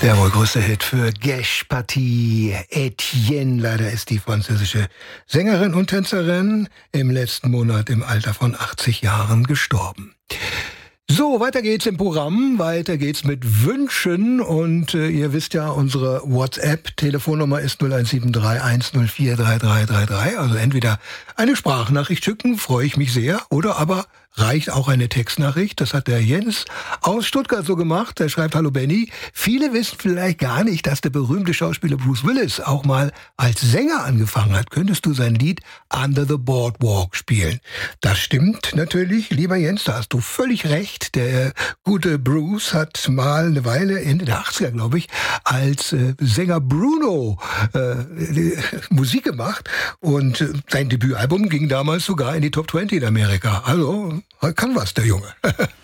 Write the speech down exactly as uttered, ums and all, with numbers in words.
Der wohl größte Hit für Gesh Paty Etienne. Leider ist die französische Sängerin und Tänzerin im letzten Monat im Alter von achtzig Jahren gestorben. So, weiter geht's im Programm, weiter geht's mit Wünschen und äh, ihr wisst ja, unsere WhatsApp-Telefonnummer ist null eins sieben drei eins null vier drei drei drei drei, also entweder eine Sprachnachricht schicken, freue ich mich sehr, oder aber reicht auch eine Textnachricht. Das hat der Jens aus Stuttgart so gemacht. Er schreibt: Hallo Benny, viele wissen vielleicht gar nicht, dass der berühmte Schauspieler Bruce Willis auch mal als Sänger angefangen hat. Könntest du sein Lied Under the Boardwalk spielen? Das stimmt natürlich, lieber Jens, da hast du völlig recht. Der gute Bruce hat mal eine Weile, Ende der achtziger, glaube ich, als äh, Sänger Bruno äh, Musik gemacht und äh, sein Debütalbum ging damals sogar in die Top zwanzig in Amerika. Also, kann was, der Junge.